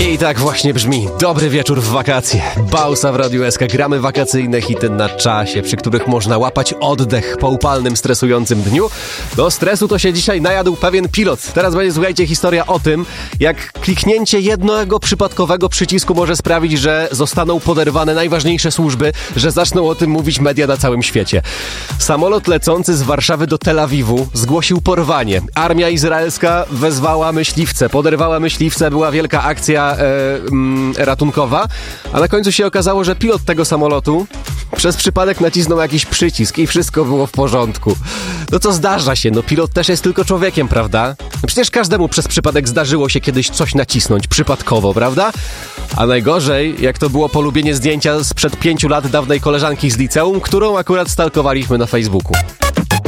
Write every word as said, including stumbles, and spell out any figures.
I tak właśnie brzmi dobry wieczór w wakacje. Bausa w Radiu S K. Gramy wakacyjne hity na czasie, przy których można łapać oddech po upalnym, stresującym dniu. Do stresu to się dzisiaj najadł pewien pilot. Teraz będzie, słuchajcie, historia o tym, jak kliknięcie jednego przypadkowego przycisku może sprawić, że zostaną poderwane najważniejsze służby, że zaczną o tym mówić media na całym świecie. Samolot lecący z Warszawy do Tel Awiwu zgłosił porwanie. Armia izraelska wezwała myśliwce, poderwała myśliwce, była wielka akcja e, mm, ratunkowa, a na końcu się okazało, że pilot tego samolotu przez przypadek nacisnął jakiś przycisk i wszystko było w porządku. No to zdarza się, no pilot też jest tylko człowiekiem, prawda? No przecież każdemu przez przypadek zdarzyło się kiedyś coś nacisnąć przypadkowo, prawda? A najgorzej, jak to było polubienie zdjęcia sprzed pięciu lat dawnej koleżanki z liceum, którą akurat stalkowaliśmy na Facebooku.